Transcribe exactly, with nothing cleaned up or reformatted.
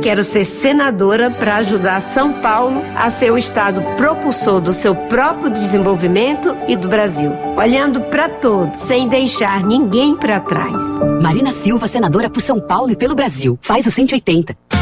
Quero ser senadora para ajudar São Paulo a ser o estado propulsor do seu próprio desenvolvimento e do Brasil. Olhando para todos, sem deixar ninguém para trás. Marina Silva, senadora por São Paulo e pelo Brasil. Faz o cento e oitenta.